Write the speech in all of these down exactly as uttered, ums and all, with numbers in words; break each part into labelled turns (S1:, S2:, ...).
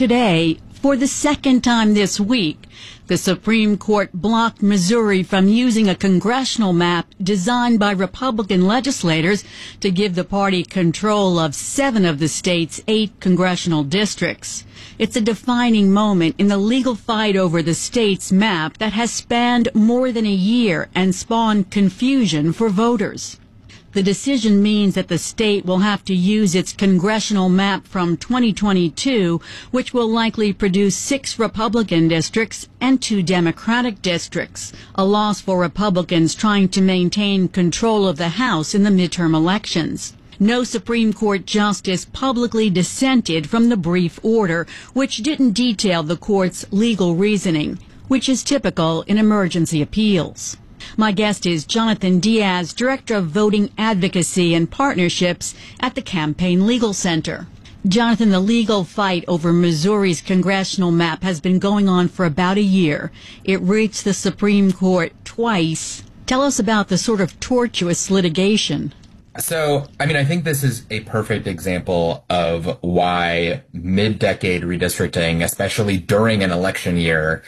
S1: today, for the second time this week, the Supreme Court blocked Missouri from using a congressional map designed by Republican legislators to give the party control of seven of the state's eight congressional districts. It's a defining moment in the legal fight over the state's map that has spanned more than a year and spawned confusion for voters. The decision means that the state will have to use its congressional map from twenty twenty-two, which will likely produce six Republican districts and two Democratic districts, a loss for Republicans trying to maintain control of the House in the midterm elections. No Supreme Court justice publicly dissented from the brief order, which didn't detail the court's legal reasoning, which is typical in emergency appeals. My guest is Jonathan Diaz, Director of Voting Advocacy and Partnerships at the Campaign Legal Center. Jonathan, the legal fight over Missouri's congressional map has been going on for about a year. It reached the Supreme Court twice. Tell us about the sort of tortuous litigation.
S2: So, I mean, I think this is a perfect example of why mid-decade redistricting, especially during an election year,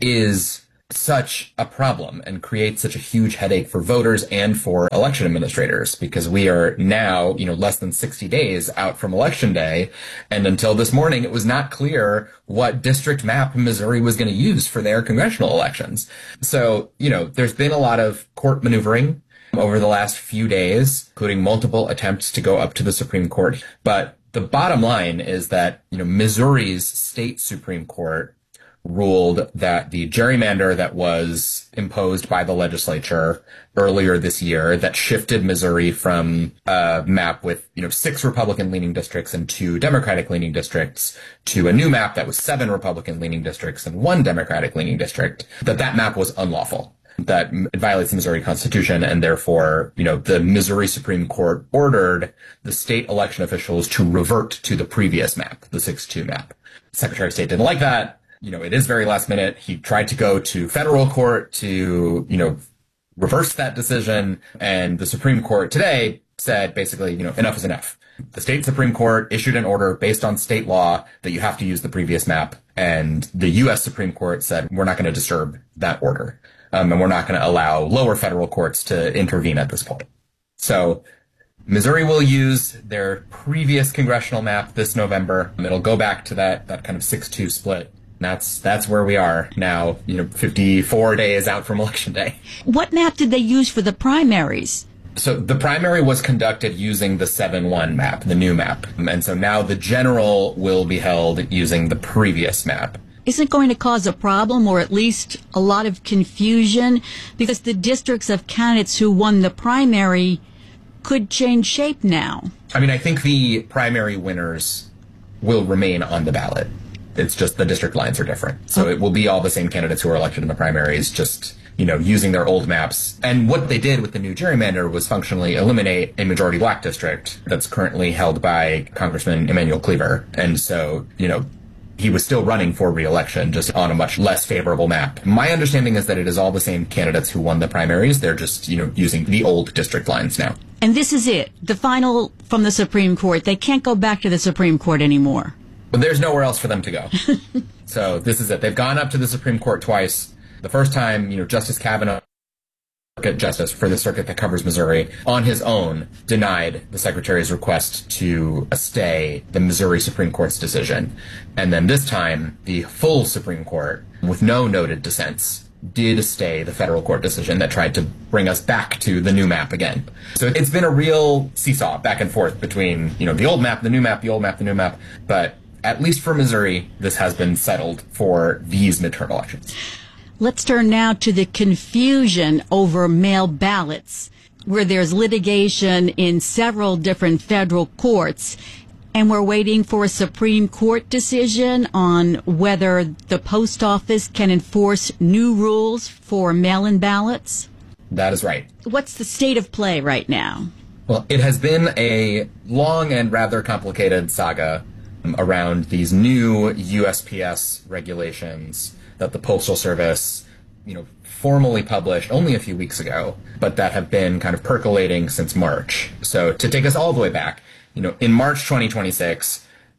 S2: is such a problem and creates such a huge headache for voters and for election administrators, because we are now, you know, less than sixty days out from election day. And until this morning, it was not clear what district map Missouri was going to use for their congressional elections. So, you know, there's been a lot of court maneuvering over the last few days, including multiple attempts to go up to the Supreme Court. But the bottom line is that, you know, Missouri's state Supreme Court ruled that the gerrymander that was imposed by the legislature earlier this year that shifted Missouri from a map with, you know, six Republican-leaning districts and two Democratic-leaning districts to a new map that was seven Republican-leaning districts and one Democratic-leaning district, that that map was unlawful, that it violates the Missouri Constitution, and therefore, you know, the Missouri Supreme Court ordered the state election officials to revert to the previous map, the six two map. Secretary of State didn't like that. You know, it is very last minute. He tried to go to federal court to, you know, reverse that decision. And the Supreme Court today said basically, you know, enough is enough. The state Supreme Court issued an order based on state law that you have to use the previous map. And the U S Supreme Court said, we're not going to disturb that order. Um, and we're not going to allow lower federal courts to intervene at this point. So Missouri will use their previous congressional map this November. It'll go back to that, that kind of six two split. That's that's where we are now, you know, fifty-four days out from Election Day.
S1: What map did they use for the primaries?
S2: So the primary was conducted using the seven one map, the new map. And so now the general will be held using the previous map.
S1: Isn't it going to cause a problem, or at least a lot of confusion? Because the districts of candidates who won the primary could change shape now.
S2: I mean, I think the primary winners will remain on the ballot. It's just the district lines are different. So it will be all the same candidates who are elected in the primaries, just, you know, using their old maps. And what they did with the new gerrymander was functionally eliminate a majority black district that's currently held by Congressman Emanuel Cleaver. And so, you know, he was still running for re-election, just on a much less favorable map. My understanding is that it is all the same candidates who won the primaries. They're just, you know, using the old district lines now.
S1: And this is it, the final from the Supreme Court. They can't go back to the Supreme Court anymore.
S2: But there's nowhere else for them to go. So this is it. They've gone up to the Supreme Court twice. The first time, you know, Justice Kavanaugh, Justice for the circuit that covers Missouri, on his own denied the Secretary's request to stay the Missouri Supreme Court's decision. And then this time, the full Supreme Court, with no noted dissents, did stay the federal court decision that tried to bring us back to the new map again. So it's been a real seesaw back and forth between, you know, the old map, the new map, the old map, the new map. But at least for Missouri, this has been settled for these midterm elections.
S1: Let's turn now to the confusion over mail ballots, where there's litigation in several different federal courts, and we're waiting for a Supreme Court decision on whether the post office can enforce new rules for mail-in ballots.
S2: That is right.
S1: What's the state of play right now?
S2: Well, it has been a long and rather complicated saga around these new U S P S regulations that the Postal Service, you know, formally published only a few weeks ago, but that have been kind of percolating since March. So to take us all the way back, you know, in March twenty twenty-six,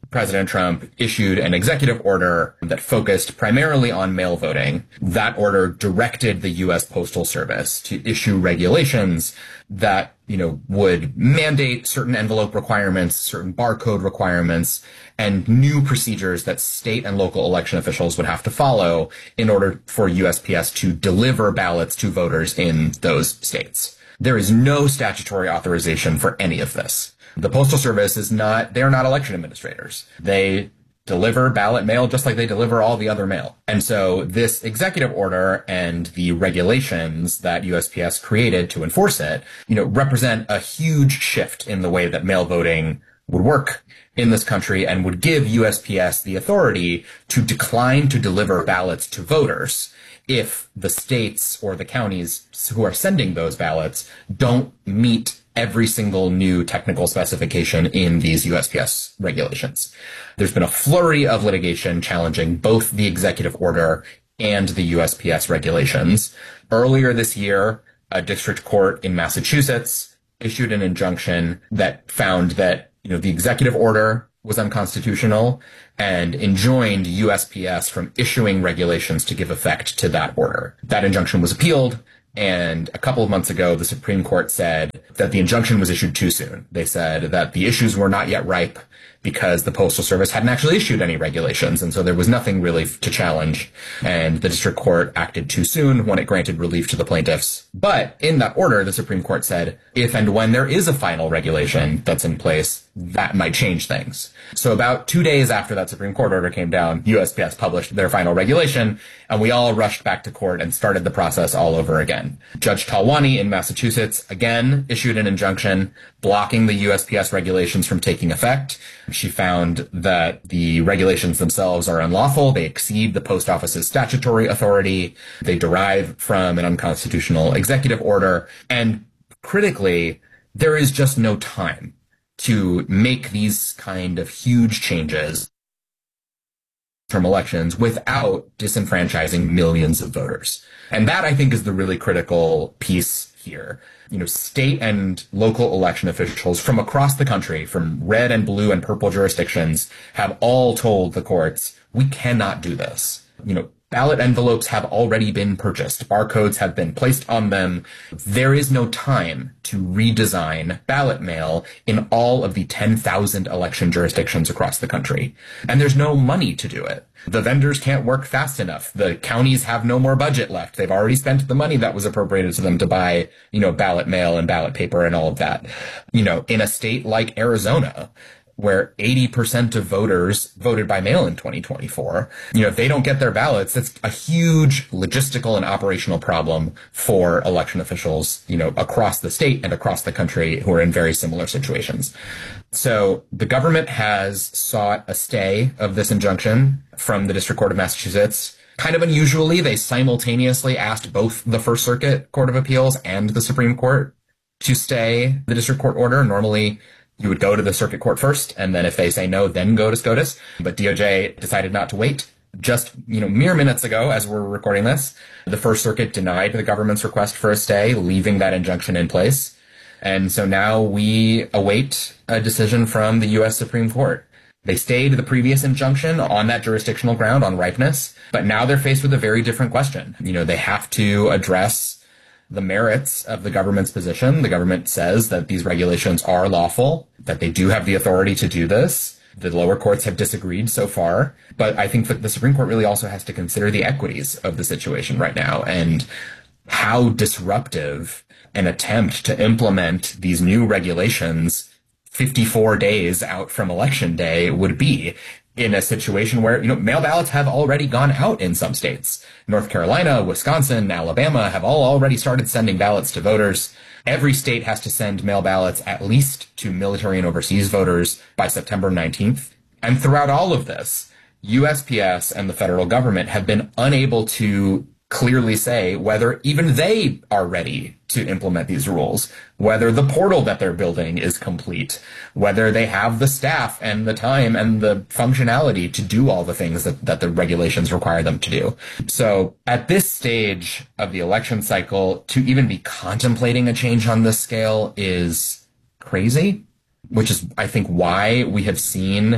S2: President Trump issued an executive order that focused primarily on mail voting. That order directed the U S Postal Service to issue regulations that, you know, would mandate certain envelope requirements, certain barcode requirements, and new procedures that state and local election officials would have to follow in order for U S P S to deliver ballots to voters in those states. There is no statutory authorization for any of this. The Postal Service is not, they're not election administrators. They deliver ballot mail just like they deliver all the other mail. And so this executive order and the regulations that U S P S created to enforce it, you know, represent a huge shift in the way that mail voting would work in this country and would give U S P S the authority to decline to deliver ballots to voters if the states or the counties who are sending those ballots don't meet every single new technical specification in these U S P S regulations. There's been a flurry of litigation challenging both the executive order and the U S P S regulations. Earlier this year, a district court in Massachusetts issued an injunction that found that, you know, the executive order was unconstitutional and enjoined U S P S from issuing regulations to give effect to that order. That injunction was appealed. And a couple of months ago, the Supreme Court said that the injunction was issued too soon. They said that the issues were not yet ripe because the Postal Service hadn't actually issued any regulations. And so there was nothing really to challenge. And the district court acted too soon when it granted relief to the plaintiffs. But in that order, the Supreme Court said, if and when there is a final regulation that's in place, that might change things. So about two days after that Supreme Court order came down, U S P S published their final regulation, and we all rushed back to court and started the process all over again. Judge Talwani in Massachusetts again issued an injunction blocking the U S P S regulations from taking effect. She found that the regulations themselves are unlawful. They exceed the post office's statutory authority. They derive from an unconstitutional executive order. And critically, there is just no time to make these kind of huge changes from elections without disenfranchising millions of voters. And that, I think, is the really critical piece here. You know, state and local election officials from across the country, from red and blue and purple jurisdictions, have all told the courts, we cannot do this. You know, ballot envelopes have already been purchased. Barcodes have been placed on them. There is no time to redesign ballot mail in all of the ten thousand election jurisdictions across the country. And there's no money to do it. The vendors can't work fast enough. The counties have no more budget left. They've already spent the money that was appropriated to them to buy, you know, ballot mail and ballot paper and all of that. You know, in a state like Arizona, where eighty percent of voters voted by mail in twenty twenty-four. You know, if they don't get their ballots, that's a huge logistical and operational problem for election officials, you know, across the state and across the country who are in very similar situations. So the government has sought a stay of this injunction from the District Court of Massachusetts. Kind of unusually, they simultaneously asked both the First Circuit Court of Appeals and the Supreme Court to stay the district court order. Normally, you would go to the circuit court first, and then if they say no, then go to SCOTUS. But D O J decided not to wait. Just, you know, mere minutes ago, as we're recording this, the First Circuit denied the government's request for a stay, leaving that injunction in place. And so now we await a decision from the U S Supreme Court. They stayed the previous injunction on that jurisdictional ground, on ripeness, but now they're faced with a very different question. You know, they have to address the merits of the government's position. The government says that these regulations are lawful, that they do have the authority to do this. The lower courts have disagreed so far, but I think that the Supreme Court really also has to consider the equities of the situation right now and how disruptive an attempt to implement these new regulations fifty-four days out from election day would be in a situation where, you know, mail ballots have already gone out in some states. North Carolina, Wisconsin, Alabama have all already started sending ballots to voters. Every state has to send mail ballots at least to military and overseas voters by September nineteenth. And throughout all of this, U S P S and the federal government have been unable to clearly say whether even they are ready to implement these rules, whether the portal that they're building is complete, whether they have the staff and the time and the functionality to do all the things that, that the regulations require them to do. So at this stage of the election cycle, to even be contemplating a change on this scale is crazy, which is, I think, why we have seen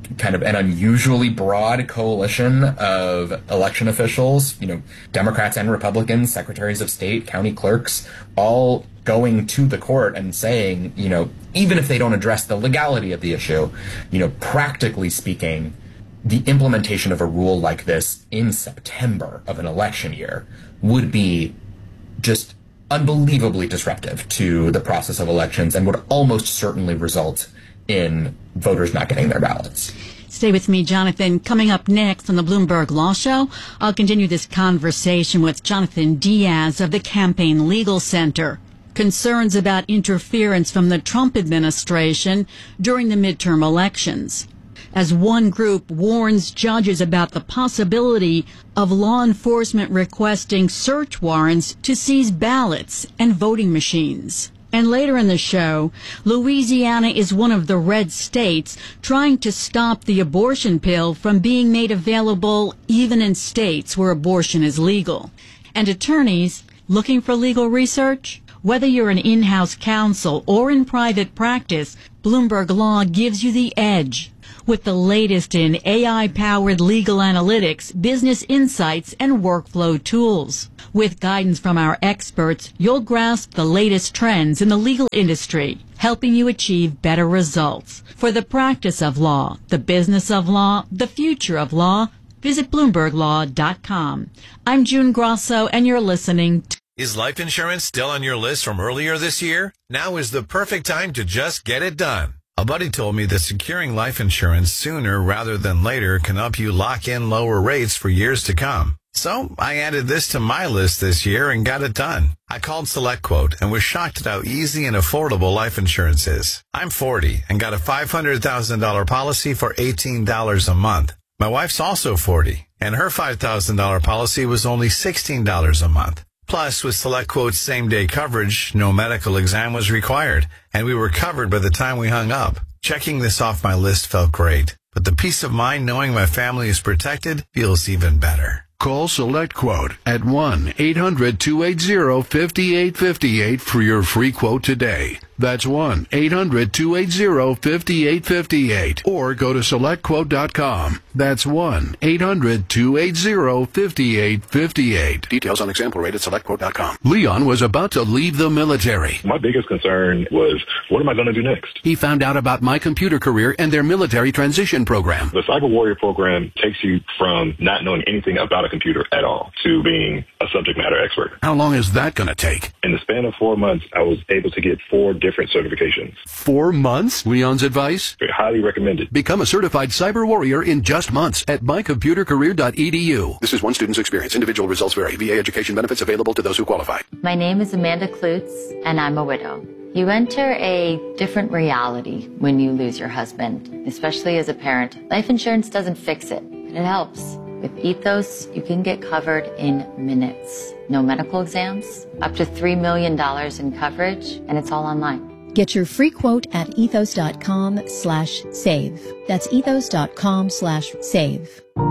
S2: kind of an unusually broad coalition of election officials, you know, Democrats and Republicans, secretaries of state, county clerks, all going to the court and saying, you know, even if they don't address the legality of the issue, you know, practically speaking, the implementation of a rule like this in September of an election year would be just unbelievably disruptive to the process of elections and would almost certainly result in voters not getting their ballots.
S1: Stay with me, Jonathan. Coming up next on the Bloomberg Law Show, I'll continue this conversation with Jonathan Diaz of the Campaign Legal Center. Concerns about interference from the Trump administration during the midterm elections, as one group warns judges about the possibility of law enforcement requesting search warrants to seize ballots and voting machines. And later in the show, Louisiana is one of the red states trying to stop the abortion pill from being made available even in states where abortion is legal. And attorneys looking for legal research? Whether you're an in-house counsel or in private practice, Bloomberg Law gives you the edge with the latest in A I-powered legal analytics, business insights, and workflow tools. With guidance from our experts, you'll grasp the latest trends in the legal industry, helping you achieve better results. For the practice of law, the business of law, the future of law, visit Bloomberg Law dot com. I'm June Grosso, and you're listening to
S3: Is life insurance still on your list from earlier this year? Now is the perfect time to just get it done. A buddy told me that securing life insurance sooner rather than later can help you lock in lower rates for years to come. So I added this to my list this year and got it done. I called SelectQuote and was shocked at how easy and affordable life insurance is. I'm forty and got a five hundred thousand dollars policy for eighteen dollars a month. My wife's also forty and her five thousand dollars policy was only sixteen dollars a month. Plus, with SelectQuote's same-day coverage, no medical exam was required, and we were covered by the time we hung up. Checking this off my list felt great, but the peace of mind knowing my family is protected feels even better.
S4: Call SelectQuote at one eight hundred two eight zero five eight five eight for your free quote today. That's one eight hundred two eight zero five eight five eight. Or go to select quote dot com. That's one eight hundred two eight zero five eight five eight. Details on example rate at select quote dot com. Leon was about to leave the military.
S5: My biggest concern was, what am I going to do next?
S4: He found out about My Computer Career and their military transition program.
S5: The Cyber Warrior program takes you from not knowing anything about a computer at all to being a subject matter expert.
S4: How long is that going to take?
S5: In the span of four months, I was able to get four different certifications.
S4: Four months? Leon's advice?
S5: Highly recommended.
S4: Become a certified cyber warrior in just months at my computer career dot e d u. This is one student's experience. Individual results vary. V A education benefits available to those who qualify.
S6: My name is Amanda Klutz, and I'm a widow. You enter a different reality when you lose your husband, especially as a parent. Life insurance doesn't fix it, but it helps. With Ethos, you can get covered in minutes. No medical exams, up to three million dollars in coverage, and it's all online.
S7: Get your free quote at ethos dot com slash save. That's ethos dot com slash save.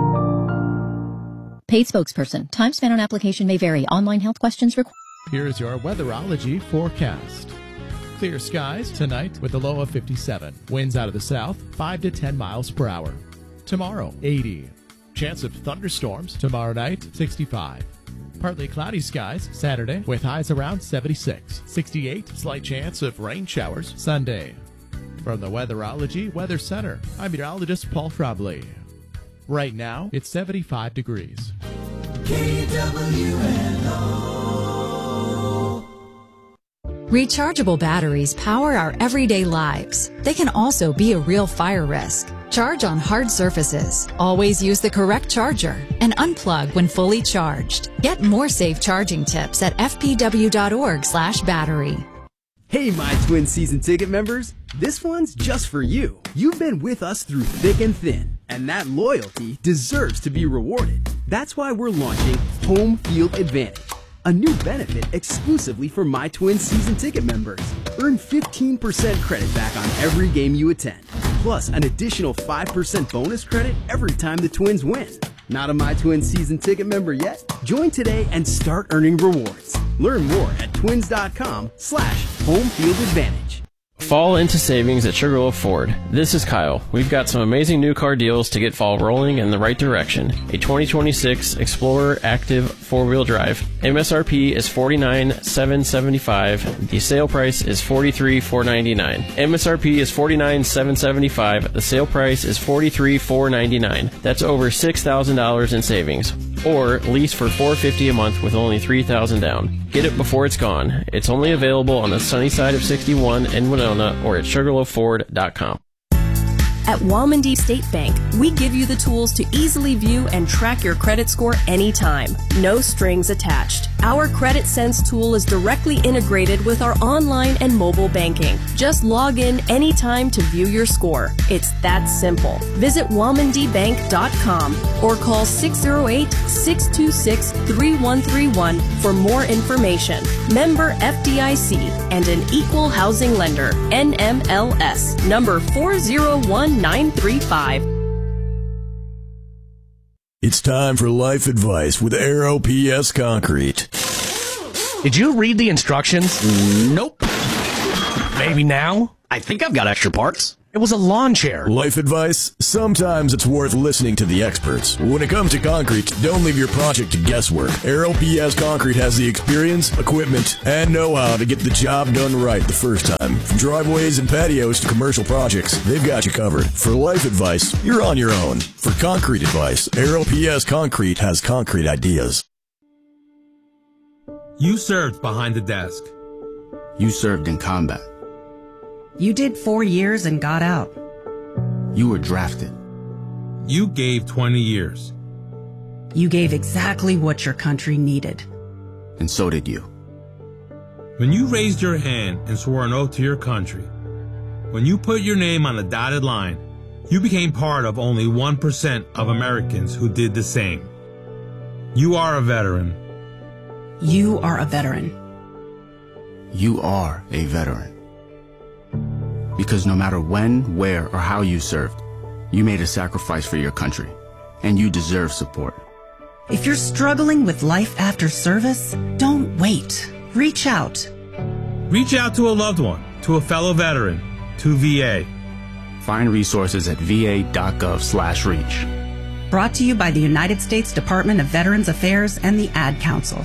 S7: Paid spokesperson. Time spent on application may vary. Online health questions required.
S8: Here's your weatherology forecast. Clear skies tonight with a low of fifty-seven. Winds out of the south, five to ten miles per hour. Tomorrow, eighty. Chance of thunderstorms tomorrow night, sixty-five. Partly cloudy skies Saturday with highs around seventy-six. sixty-eight, slight chance of rain showers Sunday. From the Weatherology Weather Center, I'm meteorologist Paul Frobley. Right now, it's seventy-five degrees.
S9: K W N O.
S10: Rechargeable batteries power our everyday lives. They can also be a real fire risk. Charge on hard surfaces. Always use the correct charger and unplug when fully charged. Get more safe charging tips at f p w dot org slash battery.
S11: Hey, My Twin season ticket members. This one's just for you. You've been with us through thick and thin, and that loyalty deserves to be rewarded. That's why we're launching Home Field Advantage, a new benefit exclusively for My Twin season ticket members. Earn fifteen percent credit back on every game you attend, plus an additional five percent bonus credit every time the Twins win. Not a My Twin season ticket member yet? Join today and start earning rewards. Learn more at twins dot com slash home field advantage.
S12: Fall into savings at Sugarloaf Ford. This is Kyle. We've got some amazing new car deals to get fall rolling in the right direction. A twenty twenty-six Explorer Active four-wheel drive. M S R P is forty-nine thousand seven hundred seventy-five dollars. The sale price is forty-three thousand four hundred ninety-nine dollars. M S R P is forty-nine thousand seven hundred seventy-five dollars. The sale price is forty-three thousand four hundred ninety-nine dollars. That's over six thousand dollars in savings. Or lease for four hundred fifty dollars a month with only three thousand dollars down. Get it before it's gone. It's only available on the sunny side of sixty-one in Winona or at sugarloaf ford dot com.
S13: At Walmondee State Bank, we give you the tools to easily view and track your credit score anytime. No strings attached. Our Credit Sense tool is directly integrated with our online and mobile banking. Just log in anytime to view your score. It's that simple. Visit walmondee bank dot com or call six oh eight, six two six, three one three one for more information. Member F D I C and an equal housing lender. N M L S number four zero one nine three five.
S14: It's time for life advice with Aero P S Concrete.
S15: Did you read the instructions?
S14: Nope.
S15: Maybe now?
S14: I think I've got extra parts.
S15: It was a lawn chair.
S14: Life advice? Sometimes it's worth listening to the experts. When it comes to concrete, don't leave your project to guesswork. Aero P S Concrete has the experience, equipment, and know-how to get the job done right the first time. From driveways and patios to commercial projects, they've got you covered. For life advice, you're on your own. For concrete advice, Aero P S Concrete has concrete ideas.
S16: You served behind the desk.
S17: You served in combat.
S18: You did four years and got out.
S17: You were drafted.
S16: You gave twenty years.
S18: You gave exactly what your country needed.
S17: And so did you.
S16: When you raised your hand and swore an oath to your country, when you put your name on a dotted line, you became part of only one percent of Americans who did the same. You are a veteran.
S18: You are a veteran.
S17: You are a veteran. Because no matter when, where, or how you served, you made a sacrifice for your country, and you deserve support.
S18: If you're struggling with life after service, don't wait. Reach out.
S16: Reach out to a loved one, to a fellow veteran, to V A.
S17: Find resources at v a dot gov slash reach.
S18: Brought to you by the United States Department of Veterans Affairs and the Ad Council.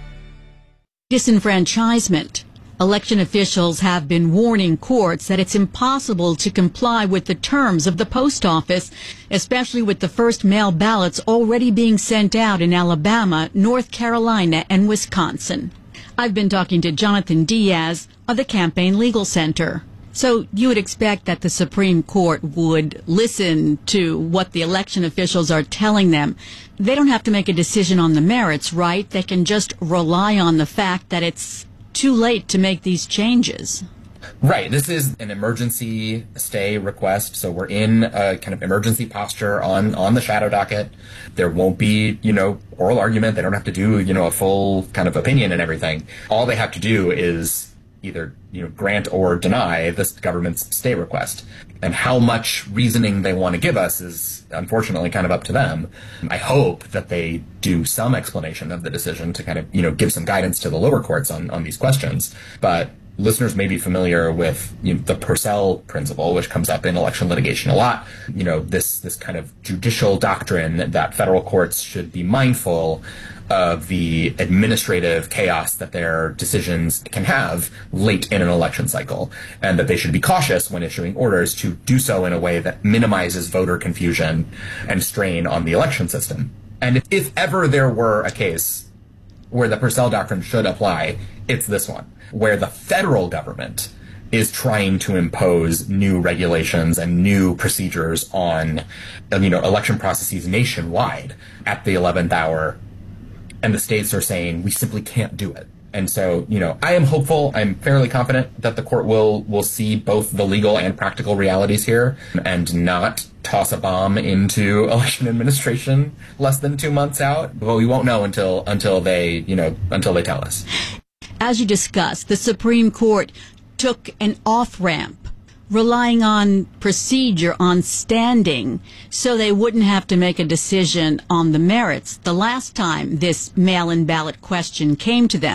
S1: Disenfranchisement. Election officials have been warning courts that it's impossible to comply with the terms of the post office, especially with the first mail ballots already being sent out in Alabama, North Carolina, and Wisconsin. I've been talking to Jonathan Diaz of the Campaign Legal Center. So you would expect that the Supreme Court would listen to what the election officials are telling them. They don't have to make a decision on the merits, right? They can just rely on the fact that it's too late to make these changes.
S2: Right. This is an emergency stay request, so we're in a kind of emergency posture on, on the shadow docket. There won't be, you know, oral argument. They don't have to do, you know, a full kind of opinion and everything. All they have to do is either, you know, grant or deny this government's stay request. And how much reasoning they want to give us is unfortunately kind of up to them. I hope that they do some explanation of the decision to kind of, you know, give some guidance to the lower courts on, on these questions. But listeners may be familiar with, you know, the Purcell principle, which comes up in election litigation a lot. You know, this, this kind of judicial doctrine that federal courts should be mindful of the administrative chaos that their decisions can have late in an election cycle, and that they should be cautious when issuing orders to do so in a way that minimizes voter confusion and strain on the election system. And if, if ever there were a case where the Purcell doctrine should apply, it's this one, where the federal government is trying to impose new regulations and new procedures on, you know, election processes nationwide at the eleventh hour. And the states are saying, we simply can't do it. And so, you know, I am hopeful, I'm fairly confident that the court will will see both the legal and practical realities here and not toss a bomb into election administration less than two months out. But we won't know until until they, you know, until they tell us.
S1: As you discussed, the Supreme Court took an off-ramp, relying on procedure, on standing, so they wouldn't have to make a decision on the merits the last time this mail-in ballot question came to them.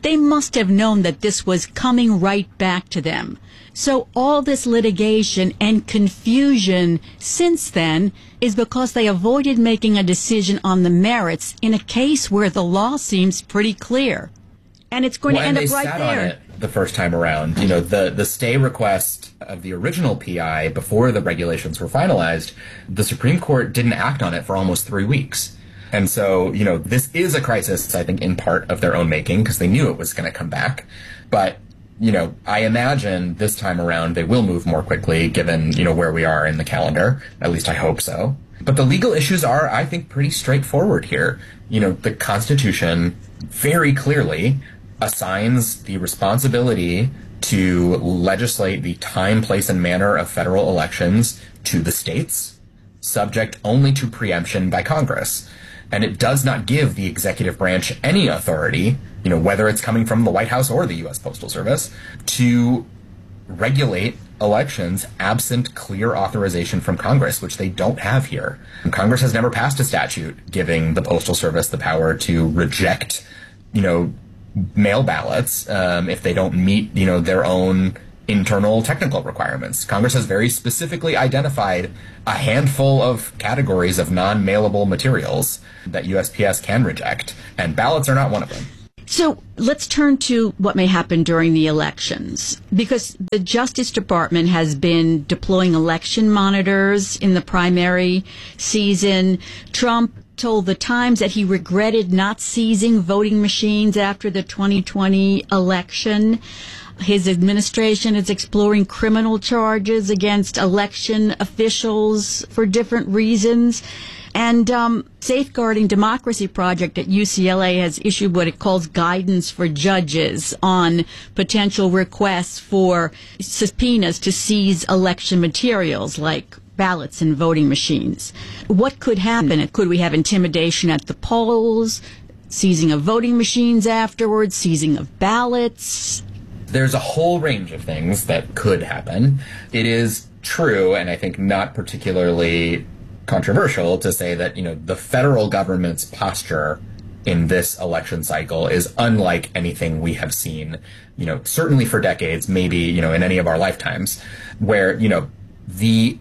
S1: they must have known that this was coming right back to them. So all this litigation and confusion since then is because they avoided making a decision on the merits in a case where the law seems pretty clear. And it's going
S2: well,
S1: to end
S2: and
S1: up
S2: they
S1: right
S2: sat
S1: there.
S2: On it the first time around. You know, the, the stay request of the original P I before the regulations were finalized, the Supreme Court didn't act on it for almost three weeks. And so, you know, this is a crisis, I think, in part of their own making, because they knew it was going to come back. But, you know, I imagine this time around they will move more quickly, given, you know, where we are in the calendar. At least I hope so. But the legal issues are, I think, pretty straightforward here. You know, the Constitution very clearly assigns the responsibility to legislate the time, place, and manner of federal elections to the states, subject only to preemption by Congress. And it does not give the executive branch any authority, you know, whether it's coming from the White House or the U S Postal Service, to regulate elections absent clear authorization from Congress, which they don't have here. And Congress has never passed a statute giving the Postal Service the power to reject, you know, mail ballots um, if they don't meet, you know, their own internal technical requirements. Congress has very specifically identified a handful of categories of non-mailable materials that U S P S can reject, and ballots are not one of them.
S1: So let's turn to what may happen during the elections, because the Justice Department has been deploying election monitors in the primary season. Trump told the Times that he regretted not seizing voting machines after the twenty twenty election. His administration is exploring criminal charges against election officials for different reasons. And um, Safeguarding Democracy Project at U C L A has issued what it calls guidance for judges on potential requests for subpoenas to seize election materials like ballots and voting machines. What could happen? Could we have intimidation at the polls, seizing of voting machines afterwards, seizing of ballots?
S2: There's a whole range of things that could happen. It is true, and I think not particularly controversial, to say that, you know, the federal government's posture in this election cycle is unlike anything we have seen, you know, certainly for decades, maybe, you know, in any of our lifetimes, where, you know, the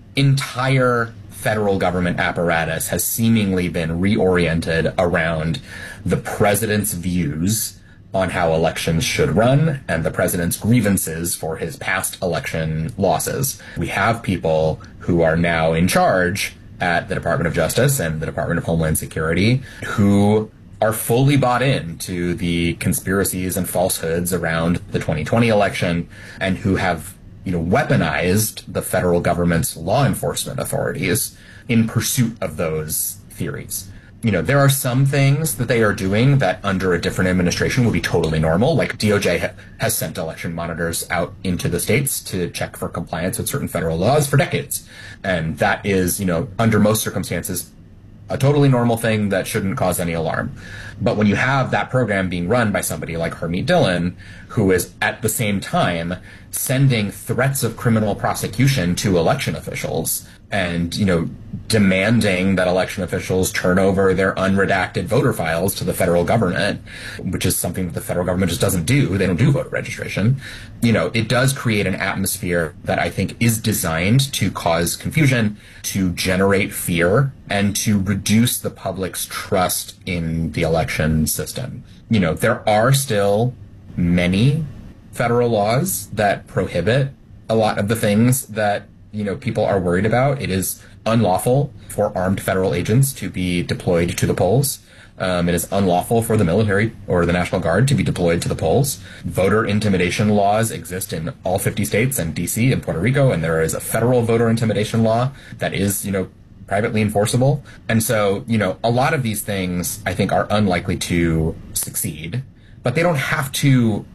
S2: entire federal government apparatus has seemingly been reoriented around the president's views on how elections should run and the president's grievances for his past election losses. We have people who are now in charge at the Department of Justice and the Department of Homeland Security who are fully bought in to the conspiracies and falsehoods around the twenty twenty election, and who have, you know, weaponized the federal government's law enforcement authorities in pursuit of those theories. You know, there are some things that they are doing that under a different administration would be totally normal. Like D O J ha- has sent election monitors out into the states to check for compliance with certain federal laws for decades. And that is, you know, under most circumstances, a totally normal thing that shouldn't cause any alarm. But when you have that program being run by somebody like Harmeet Dillon, who is at the same time sending threats of criminal prosecution to election officials and, you know, demanding that election officials turn over their unredacted voter files to the federal government, which is something that the federal government just doesn't do. They don't do voter registration. You know, it does create an atmosphere that I think is designed to cause confusion, to generate fear, and to reduce the public's trust in the election system. You know, there are still many federal laws that prohibit a lot of the things that, you know, people are worried about. It is unlawful for armed federal agents to be deployed to the polls. Um, it is unlawful for the military or the National Guard to be deployed to the polls. Voter intimidation laws exist in all fifty states and D C and Puerto Rico, and there is a federal voter intimidation law that is, you know, privately enforceable. And so, you know, a lot of these things I think are unlikely to succeed, but they don't have to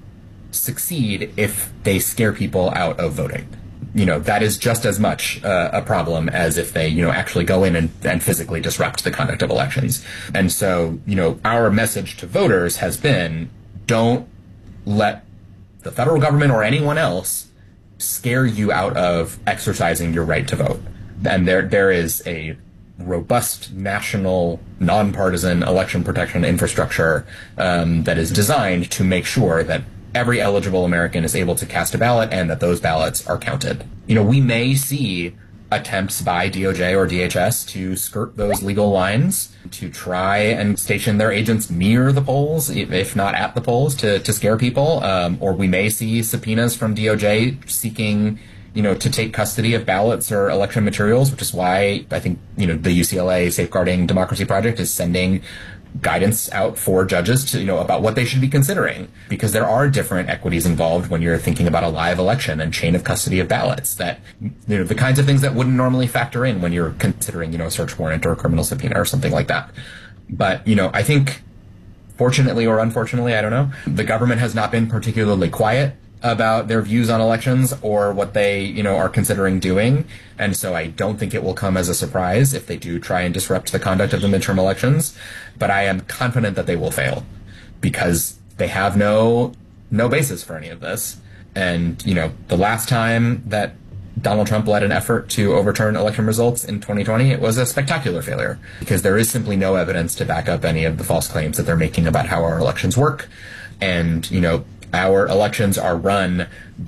S2: succeed if they scare people out of voting. You know, that is just as much uh, a problem as if they, you know, actually go in and, and physically disrupt the conduct of elections. And so, you know, our message to voters has been, don't let the federal government or anyone else scare you out of exercising your right to vote. And there, there is a robust national nonpartisan election protection infrastructure um, that is designed to make sure that every eligible American is able to cast a ballot and that those ballots are counted. You know, we may see attempts by D O J or D H S to skirt those legal lines, to try and station their agents near the polls, if not at the polls, to, to scare people. Um, or we may see subpoenas from D O J seeking, you know, to take custody of ballots or election materials, which is why I think, you know, the U C L A Safeguarding Democracy Project is sending guidance out for judges to, you know, about what they should be considering, because there are different equities involved when you're thinking about a live election and chain of custody of ballots, that, you know, the kinds of things that wouldn't normally factor in when you're considering, you know, a search warrant or a criminal subpoena or something like that. But, you know, I think, fortunately or unfortunately, I don't know, the government has not been particularly quiet about their views on elections or what they, you know, are considering doing. And so I don't think it will come as a surprise if they do try and disrupt the conduct of the midterm elections. But I am confident that they will fail because they have no, no basis for any of this. And, you know, the last time that Donald Trump led an effort to overturn election results in twenty twenty, it was a spectacular failure because there is simply no evidence to back up any of the false claims that they're making about how our elections work. And, you know, our elections are run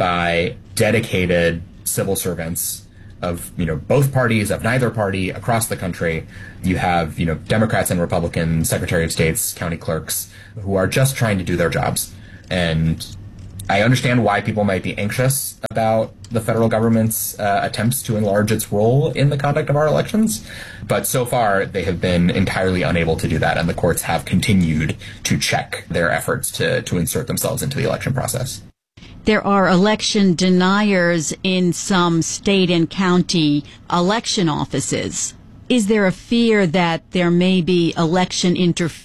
S2: by dedicated civil servants of, you know, both parties, of neither party, across the country. You have, you know, Democrats and Republican Secretary of States, county clerks, who are just trying to do their jobs. And I understand why people might be anxious about the federal government's uh, attempts to enlarge its role in the conduct of our elections. But so far, they have been entirely unable to do that, and the courts have continued to check their efforts to, to insert themselves into the election process.
S1: There are election deniers in some state and county election offices. Is there a fear that there may be election interference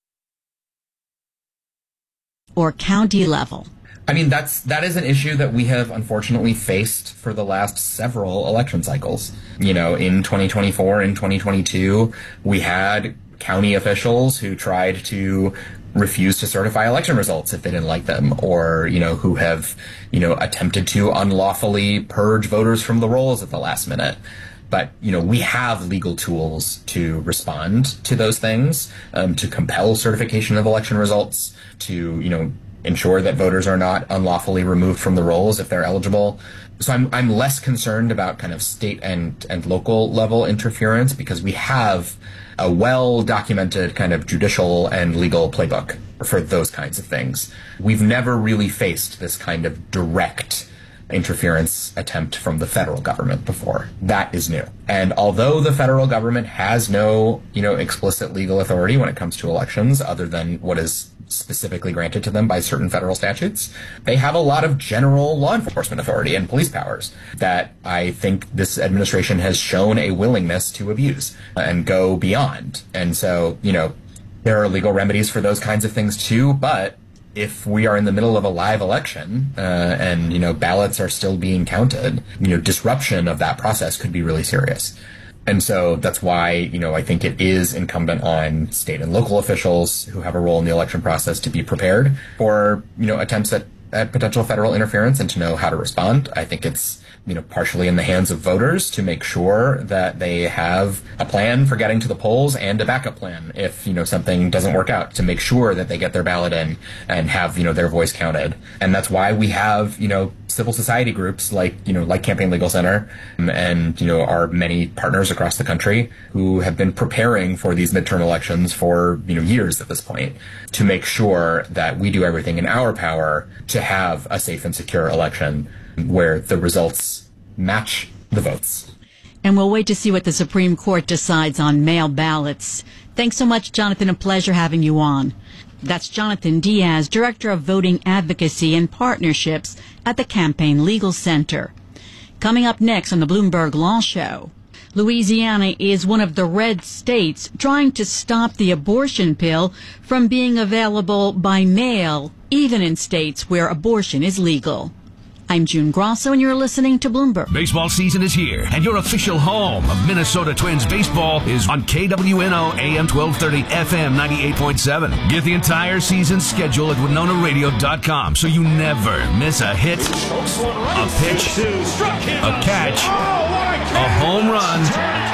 S1: or county level?
S2: I mean, that's that is an issue that we have unfortunately faced for the last several election cycles. You know, in twenty twenty-four, in twenty twenty-two, we had county officials who tried to refuse to certify election results if they didn't like them, or, you know, who have, you know, attempted to unlawfully purge voters from the rolls at the last minute. But, you know, we have legal tools to respond to those things, um, to compel certification of election results, to, you know, ensure that voters are not unlawfully removed from the rolls if they're eligible. So I'm I'm less concerned about kind of state and, and local level interference because we have a well-documented kind of judicial and legal playbook for those kinds of things. We've never really faced this kind of direct interference attempt from the federal government before. That is new. And although the federal government has no, you know, explicit legal authority when it comes to elections other than what is specifically granted to them by certain federal statutes, they have a lot of general law enforcement authority and police powers that I think this administration has shown a willingness to abuse and go beyond. And so, you know, there are legal remedies for those kinds of things too, but if we are in the middle of a live election uh, and, you know, ballots are still being counted, you know, disruption of that process could be really serious. And so that's why, you know, I think it is incumbent on state and local officials who have a role in the election process to be prepared for, you know, attempts at, at potential federal interference and to know how to respond. I think it's, you know, partially in the hands of voters to make sure that they have a plan for getting to the polls and a backup plan if, you know, something doesn't work out, to make sure that they get their ballot in and have, you know, their voice counted. And that's why we have, you know, civil society groups like, you know, like Campaign Legal Center and, you know, our many partners across the country who have been preparing for these midterm elections for, you know, years at this point to make sure that we do everything in our power to have a safe and secure election where the results match the votes.
S1: And we'll wait to see what the Supreme Court decides on mail ballots. Thanks so much, Jonathan. A pleasure having you on. That's Jonathan Diaz, Director of Voting Advocacy and Partnerships at the Campaign Legal Center. Coming up next on the Bloomberg Law Show, Louisiana is one of the red states trying to stop the abortion pill from being available by mail, even in states where abortion is legal. I'm June Grosso, and you're listening to Bloomberg.
S19: Baseball season is here, and your official home of Minnesota Twins baseball is on K W N O A M twelve thirty F M ninety-eight point seven. Get the entire season schedule at winona radio dot com so you never miss a hit, a pitch, a catch, a home run,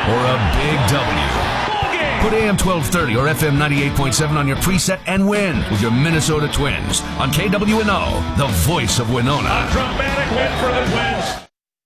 S19: or a big W. Put A M twelve thirty or F M ninety-eight point seven on your preset and win with your Minnesota Twins on K W N O, the voice of Winona.
S9: A dramatic win for the Twins.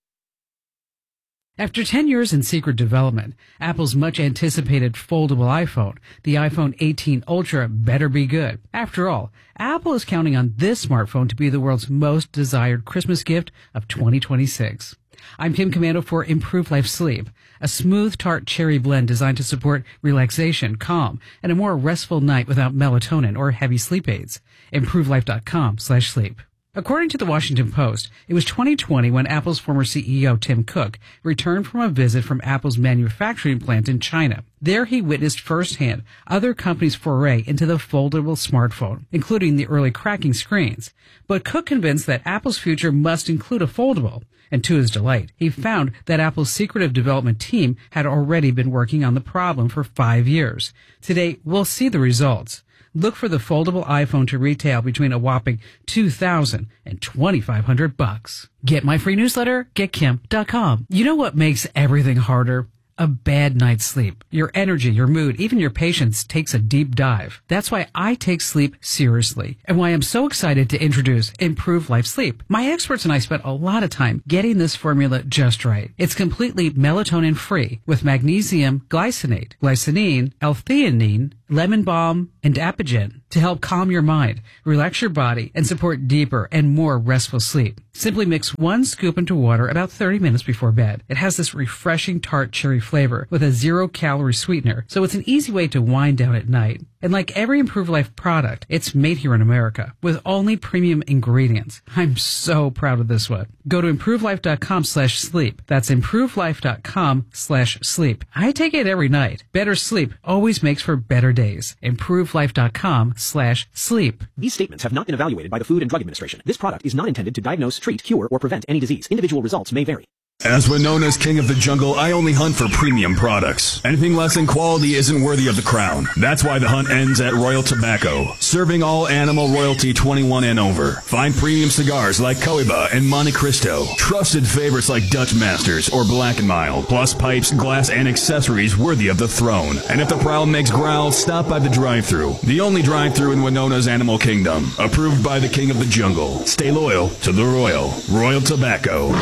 S20: After ten years in secret development, Apple's much-anticipated foldable iPhone, the iPhone eighteen Ultra, better be good. After all, Apple is counting on this smartphone to be the world's most desired Christmas gift of twenty twenty-six. I'm Kim Commando for Improved Life Sleep, a smooth tart cherry blend designed to support relaxation, calm, and a more restful night without melatonin or heavy sleep aids. ImproveLife.com slash sleep. According to the Washington Post, it was twenty twenty when Apple's former C E O Tim Cook returned from a visit from Apple's manufacturing plant in China. There he witnessed firsthand other companies' foray into the foldable smartphone, including the early cracking screens. But Cook convinced that Apple's future must include a foldable. And to his delight, he found that Apple's secretive development team had already been working on the problem for five years. Today, we'll see the results. Look for the foldable iPhone to retail between a whopping two thousand and twenty-five hundred bucks. Get my free newsletter, get kim dot com. You know what makes everything harder? A bad night's sleep. Your energy, your mood, even your patience takes a deep dive. That's why I take sleep seriously and why I'm so excited to introduce Improved Life Sleep. My experts and I spent a lot of time getting this formula just right. It's completely melatonin free with magnesium glycinate, glycinine, L-theanine, lemon balm, and apigen to help calm your mind, relax your body, and support deeper and more restful sleep. Simply mix one scoop into water about thirty minutes before bed. It has this refreshing tart cherry flavor with a zero-calorie sweetener, so it's an easy way to wind down at night. And like every Improved Life product, it's made here in America with only premium ingredients. I'm so proud of this one. Go to ImproveLife.com slash sleep. That's ImproveLife.com slash sleep. I take it every night. Better sleep always makes for better days. ImproveLife.com slash sleep.
S21: These statements have not been evaluated by the Food and Drug Administration. This product is not intended to diagnose, treat, cure, or prevent any disease. Individual results may vary.
S14: As Winona's king of the jungle, I only hunt for premium products. Anything less than quality isn't worthy of the crown. That's why the hunt ends at Royal Tobacco, serving all animal royalty twenty-one and over. Find premium cigars like Cohiba and Monte Cristo, trusted favorites like Dutch Masters or Black and Mild, plus pipes, glass, and accessories worthy of the throne. And if the prowl makes growl, stop by the drive-thru, the only drive-thru in Winona's Animal Kingdom, approved by the king of the jungle. Stay loyal to the royal. Royal Tobacco.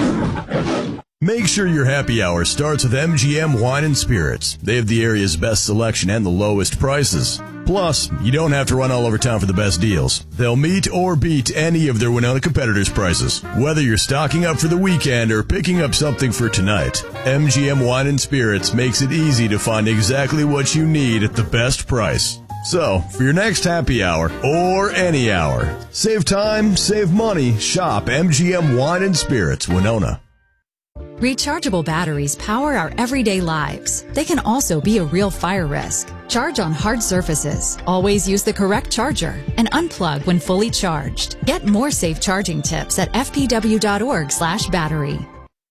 S22: Make sure your happy hour starts with M G M Wine and Spirits. They have the area's best selection and the lowest prices. Plus, you don't have to run all over town for the best deals. They'll meet or beat any of their Winona competitors' prices. Whether you're stocking up for the weekend or picking up something for tonight, M G M Wine and Spirits makes it easy to find exactly what you need at the best price. So, for your next happy hour, or any hour, save time, save money, shop M G M Wine and Spirits, Winona.
S10: Rechargeable batteries power our everyday lives. They can also be a real fire risk. Charge on hard surfaces. Always use the correct charger and unplug when fully charged. Get more safe charging tips at f p w dot org slash battery.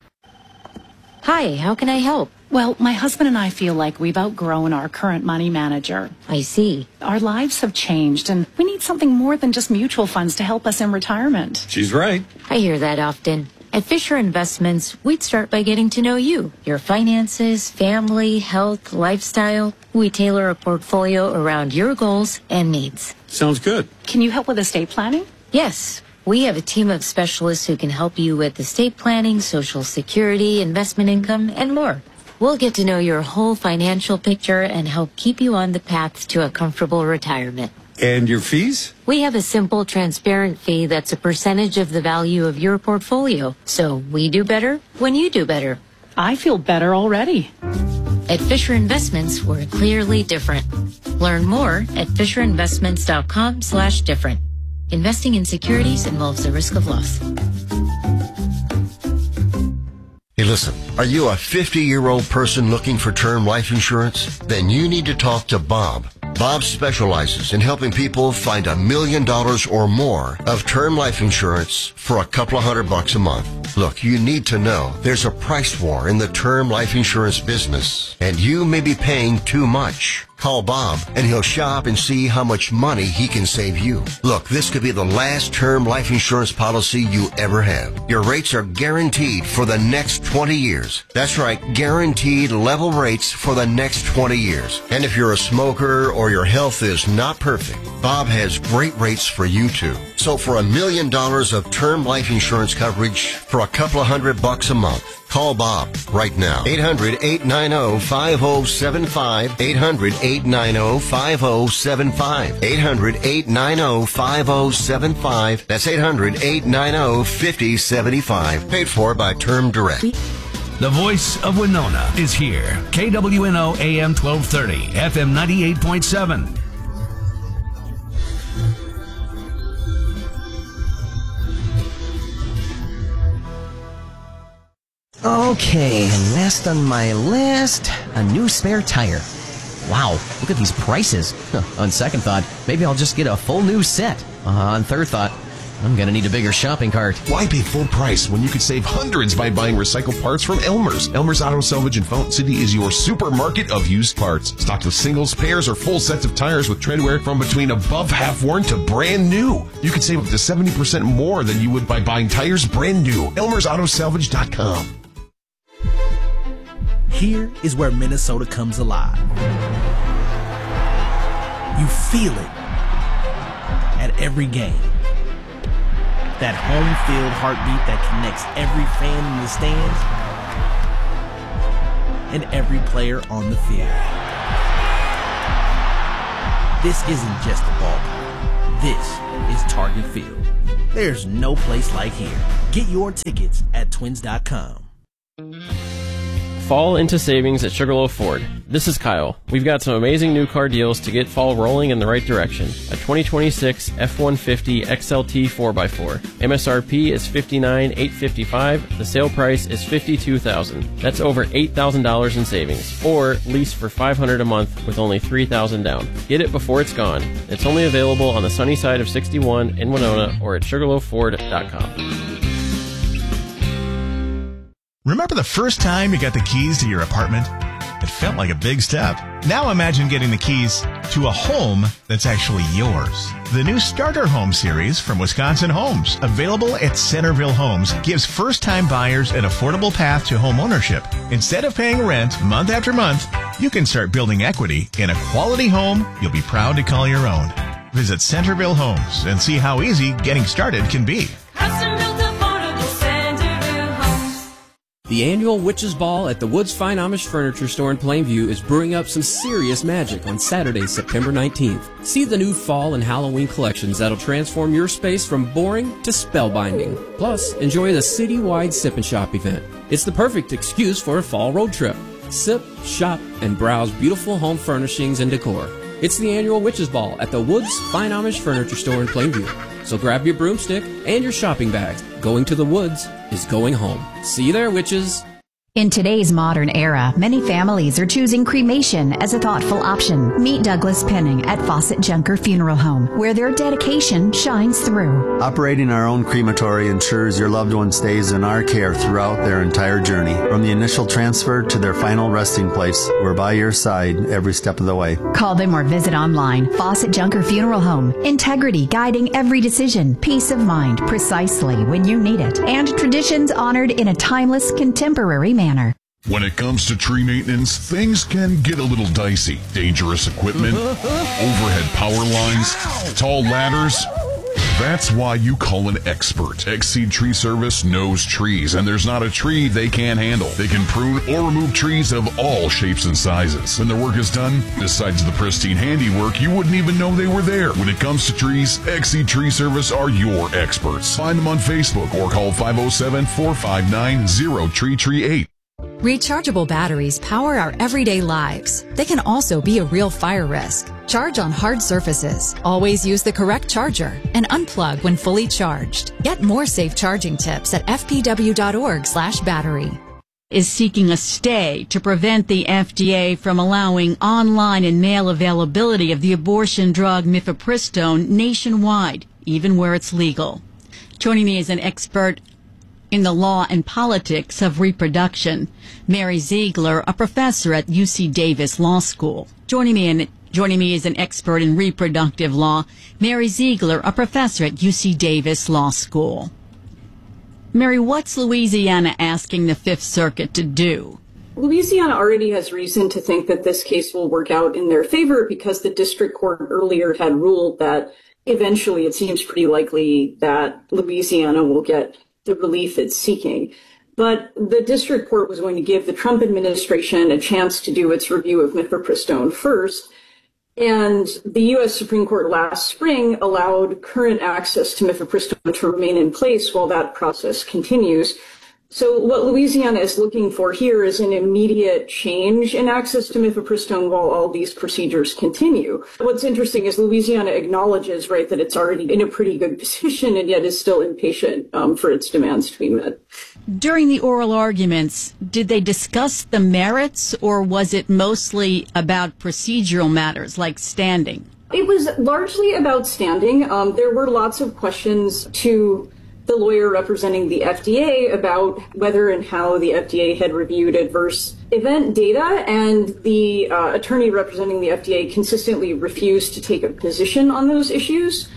S6: Hi, how can I help?
S23: Well, my husband and I feel like we've outgrown our current money manager.
S6: I see.
S23: Our lives have changed, and we need something more than just mutual funds to help us in retirement.
S24: She's right.
S6: I hear that often. At Fisher Investments, we'd start by getting to know you, your finances, family, health, lifestyle. We tailor a portfolio around your goals and needs.
S24: Sounds good.
S23: Can you help with estate planning?
S6: Yes. We have a team of specialists who can help you with estate planning, Social Security, investment income, and more. We'll get to know your whole financial picture and help keep you on the path to a comfortable retirement.
S24: And your fees?
S6: We have a simple, transparent fee that's a percentage of the value of your portfolio. So we do better when you do better.
S23: I feel better already.
S6: At Fisher Investments, we're clearly different. Learn more at fisher investments dot com slash different. Investing in securities involves the risk of loss.
S25: Hey, listen, are you a fifty-year-old person looking for term life insurance? Then you need to talk to Bob. Bob specializes in helping people find a million dollars or more of term life insurance for a couple of hundred bucks a month. Look, you need to know there's a price war in the term life insurance business, and you may be paying too much. Call Bob and he'll shop and see how much money he can save you. Look, this could be the last term life insurance policy you ever have. Your rates are guaranteed for the next twenty years. That's right, guaranteed level rates for the next twenty years. And if you're a smoker or your health is not perfect, Bob has great rates for you too. So for a million dollars of term life insurance coverage for a couple of hundred bucks a month, call Bob right now. eight hundred, eight nine zero, five zero seven five. eight hundred, eight nine zero, five zero seven five. eight hundred, eight nine zero, five zero seven five. That's eight hundred, eight nine zero, five zero seven five. Paid for by Term Direct.
S19: The voice of Winona is here. K W N O A M twelve thirty, F M ninety-eight point seven.
S3: Okay, last on my list, a new spare tire. Wow, look at these prices. Huh, on second thought, maybe I'll just get a full new set. Uh, on third thought, I'm gonna need a bigger shopping cart.
S4: Why pay full price when you could save hundreds by buying recycled parts from Elmer's? Elmer's Auto Salvage in Fountain City is your supermarket of used parts. Stocked with singles, pairs, or full sets of tires with tread wear from between above half worn to brand new. You can save up to seventy percent more than you would by buying tires brand new. Elmer's Auto Salvage dot com.
S5: Here is where Minnesota comes alive. You feel it at every game. That home field heartbeat that connects every fan in the stands and every player on the field. This isn't just a ballpark. This is Target Field. There's no place like here. Get your tickets at twins dot com.
S12: Fall into savings at Sugarloaf Ford. This is Kyle. We've got some amazing new car deals to get fall rolling in the right direction. A twenty twenty-six F one fifty X L T four by four. M S R P is fifty-nine thousand eight hundred fifty-five dollars. The sale price is fifty-two thousand dollars. That's over eight thousand dollars in savings. Or lease for five hundred dollars a month with only three thousand dollars down. Get it before it's gone. It's only available on the sunny side of sixty-one in Winona or at sugarloaf ford dot com.
S7: Remember the first time you got the keys to your apartment? It felt like a big step. Now imagine getting the keys to a home that's actually yours. The new Starter Home series from Wisconsin Homes, available at Centerville Homes, gives first-time buyers an affordable path to home ownership. Instead of paying rent month after month, you can start building equity in a quality home you'll be proud to call your own. Visit Centerville Homes and see how easy getting started can be.
S8: The annual Witches Ball at the Woods Fine Amish Furniture Store in Plainview is brewing up some serious magic on Saturday, September nineteenth. See the new fall and Halloween collections that'll transform your space from boring to spellbinding. Plus, enjoy the citywide Sip and Shop event. It's the perfect excuse for a fall road trip. Sip, shop, and browse beautiful home furnishings and decor. It's the annual Witches Ball at the Woods Fine Amish Furniture Store in Plainview. So grab your broomstick and your shopping bags. Going to the woods is going home. See you there, witches.
S26: In today's modern era, many families are choosing cremation as a thoughtful option. Meet Douglas Penning at Fawcett Junker Funeral Home, where their dedication shines through.
S27: Operating our own crematory ensures your loved one stays in our care throughout their entire journey. From the initial transfer to their final resting place, we're by your side every step of the way.
S26: Call them or visit online. Fawcett Junker Funeral Home. Integrity guiding every decision. Peace of mind precisely when you need it. And traditions honored in a timeless, contemporary manner.
S28: When it comes to tree maintenance, things can get a little dicey. Dangerous equipment, overhead power lines, tall ladders. That's why you call an expert. X-Seed Tree Service knows trees, and there's not a tree they can't handle. They can prune or remove trees of all shapes and sizes. When their work is done, besides the pristine handiwork, you wouldn't even know they were there. When it comes to trees, X-Seed Tree Service are your experts. Find them on Facebook or call five oh seven, four five nine, zero three three eight.
S10: Rechargeable batteries power our everyday lives. They can also be a real fire risk. Charge on hard surfaces. Always use the correct charger and unplug when fully charged. Get more safe charging tips at f p w dot org slash battery.
S1: Is seeking a stay to prevent the F D A from allowing online and mail availability of the abortion drug mifepristone nationwide, even where it's legal. Joining me is an expert in the law and politics of reproduction. Mary Ziegler, a professor at U C Davis Law School. Joining me in Joining me is an expert in reproductive law, Mary Ziegler, a professor at U C Davis Law School. Mary, what's Louisiana asking the Fifth Circuit to do?
S23: Louisiana already has reason to think that this case will work out in their favor because the district court earlier had ruled that eventually it seems pretty likely that Louisiana will get the relief it's seeking. But the district court was going to give the Trump administration a chance to do its review of mifepristone first. And the U S Supreme Court last spring allowed current access to mifepristone to remain in place while that process continues. So what Louisiana is looking for here is an immediate change in access to mifepristone while all these procedures continue. What's interesting is Louisiana acknowledges, right, that it's already in a pretty good position and yet is still impatient um, for its demands to be met.
S1: During the oral arguments, did they discuss the merits, or was it mostly about procedural matters like standing?
S23: It was largely about standing. Um, there were lots of questions to the lawyer representing the F D A about whether and how the F D A had reviewed adverse event data, and the uh, attorney representing the F D A consistently refused to take a position on those issues.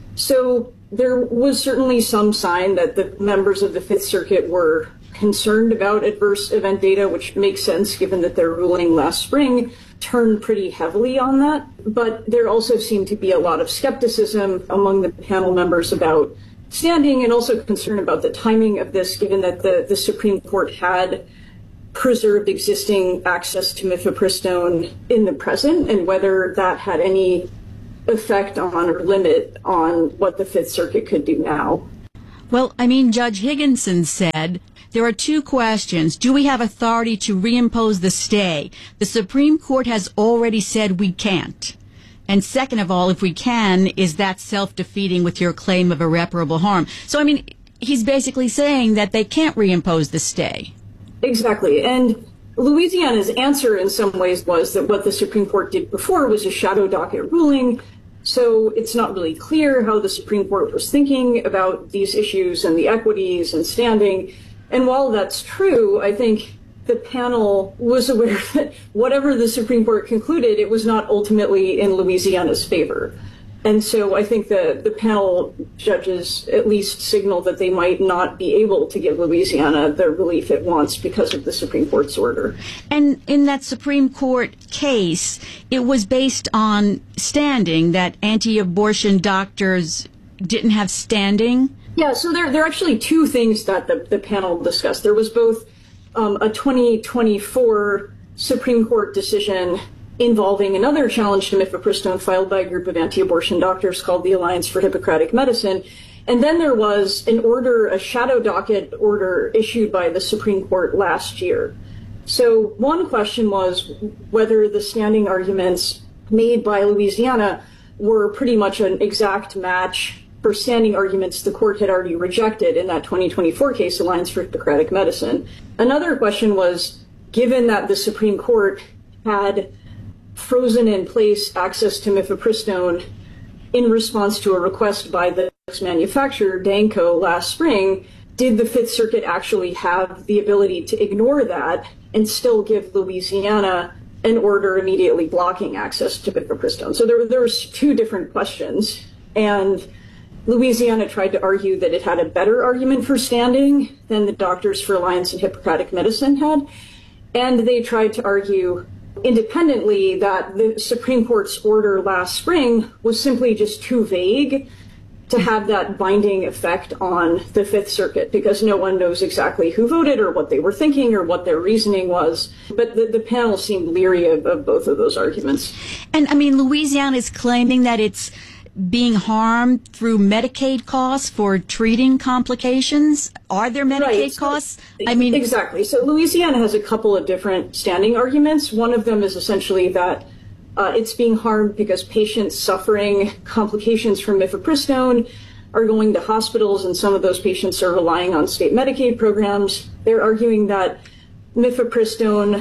S23: So there was certainly some sign that the members of the Fifth Circuit were concerned about adverse event data, which makes sense given that their ruling last spring turned pretty heavily on that. But there also seemed to be a lot of skepticism among the panel members about standing, and also concern about the timing of this, given that the, the Supreme Court had preserved existing access to mifepristone in the present, and whether that had any effect on or limit on what the Fifth Circuit could do now.
S1: Well, I mean, Judge Higginson said there are two questions. Do we have authority to reimpose the stay? The Supreme Court has already said we can't. And second of all, if we can, is that self-defeating with your claim of irreparable harm? So, I mean, he's basically saying that they can't reimpose the stay.
S23: Exactly. And Louisiana's answer in some ways was that what the Supreme Court did before was a shadow docket ruling. So it's not really clear how the Supreme Court was thinking about these issues and the equities and standing. And while that's true, I think the panel was aware that whatever the Supreme Court concluded, it was not ultimately in Louisiana's favor. And so I think the, the panel judges at least signaled that they might not be able to give Louisiana the relief it wants because of the Supreme Court's order.
S1: And in that Supreme Court case, it was based on standing, that anti-abortion doctors didn't have standing?
S23: Yeah, so there, there are actually two things that the, the panel discussed. There was both Um, a twenty twenty-four Supreme Court decision involving another challenge to mifepristone filed by a group of anti-abortion doctors called the Alliance for Hippocratic Medicine. And then there was an order, a shadow docket order issued by the Supreme Court last year. So one question was whether the standing arguments made by Louisiana were pretty much an exact match for standing arguments the court had already rejected in that twenty twenty-four case, Alliance for Hippocratic Medicine. Another question was, given that the Supreme Court had frozen in place access to mifepristone in response to a request by the manufacturer, Danco, last spring, did the Fifth Circuit actually have the ability to ignore that and still give Louisiana an order immediately blocking access to mifepristone? So there, there was two different questions, and Louisiana tried to argue that it had a better argument for standing than the Doctors for Alliance and Hippocratic Medicine had, and they tried to argue independently that the Supreme Court's order last spring was simply just too vague to have that binding effect on the Fifth Circuit, because no one knows exactly who voted or what they were thinking or what their reasoning was. But the, the panel seemed leery of, of both of those arguments.
S1: And, I mean, Louisiana is claiming that it's being harmed through Medicaid costs for treating complications. Are there Medicaid
S23: right.
S1: costs? I mean,
S23: exactly. So Louisiana has a couple of different standing arguments. One of them is essentially that uh, it's being harmed because patients suffering complications from mifepristone are going to hospitals, and some of those patients are relying on state Medicaid programs. They're arguing that mifepristone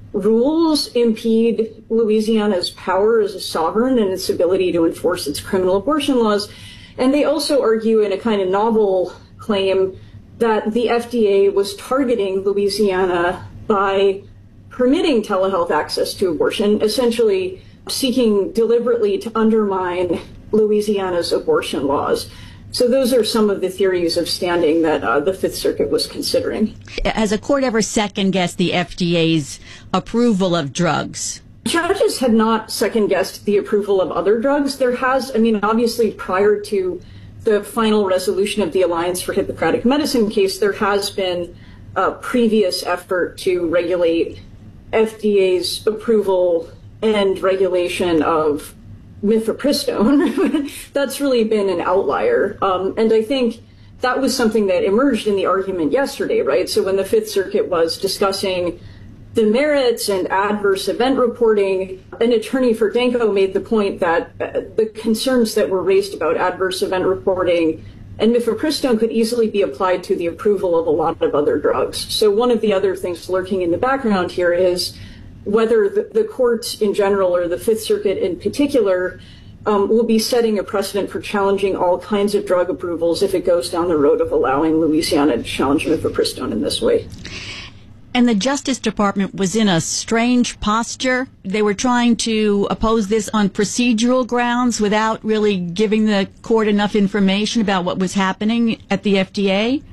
S23: rules impede Louisiana's power as a sovereign and its ability to enforce its criminal abortion laws. And they also argue in a kind of novel claim that the F D A was targeting Louisiana by permitting telehealth access to abortion, essentially seeking deliberately to undermine Louisiana's abortion laws. So those are some of the theories of standing that uh, the Fifth Circuit was considering.
S1: Has a court ever second-guessed the F D A's approval of drugs?
S23: Judges had not second-guessed the approval of other drugs. There has, I mean, obviously prior to the final resolution of the Alliance for Hippocratic Medicine case, there has been a previous effort to regulate F D A's approval and regulation of mifepristone. That's really been an outlier. Um, and I think that was something that emerged in the argument yesterday, right? So when the Fifth Circuit was discussing the merits and adverse event reporting, an attorney for Danko made the point that uh, the concerns that were raised about adverse event reporting and mifepristone could easily be applied to the approval of a lot of other drugs. So one of the other things lurking in the background here is whether the, the courts in general or the Fifth Circuit in particular um, will be setting a precedent for challenging all kinds of drug approvals if it goes down the road of allowing Louisiana to challenge mifepristone in this way.
S1: And the Justice Department was in a strange posture. They were trying to oppose this on procedural grounds without really giving the court enough information about what was happening at the F D A.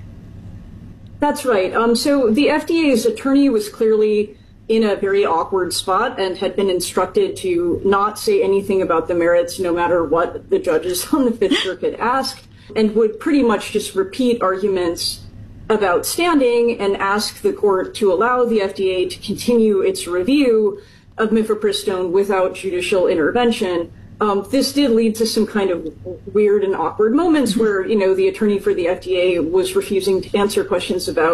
S23: That's right. Um, so the F D A's attorney was clearly in a very awkward spot and had been instructed to not say anything about the merits no matter what the judges on the Fifth Circuit asked, and would pretty much just repeat arguments about standing and ask the court to allow the F D A to continue its review of mifepristone without judicial intervention. Um, this did lead to some kind of weird and awkward moments where, you know, the attorney for the F D A was refusing to answer questions about